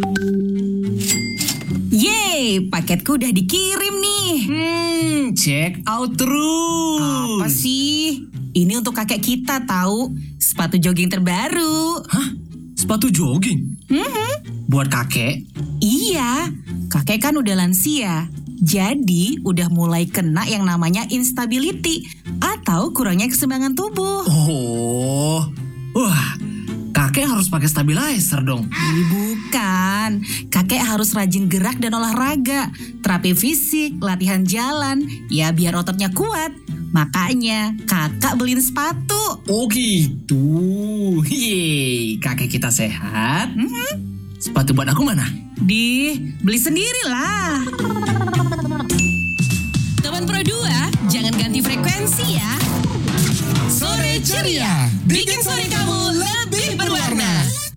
Yeay, paketku udah dikirim nih. Check out terus. Apa sih? Ini untuk kakek kita tahu, sepatu jogging terbaru. Hah? Sepatu jogging? Buat kakek? Iya, kakek kan udah lansia. Jadi udah mulai kena yang namanya instability atau kurangnya keseimbangan tubuh. Oh, wah, kakek harus pakai stabilizer dong. Bukan, kakek harus rajin gerak dan olahraga, terapi fisik, latihan jalan, ya biar ototnya kuat. Makanya kakak beliin sepatu. Oh gitu. Yeay, kakek kita sehat. Sepatu buat aku mana? Beli sendirilah. Teman Pro 2, jangan ganti frekuensi ya. Sore ceria, bikin sore kamu lebih berwarna.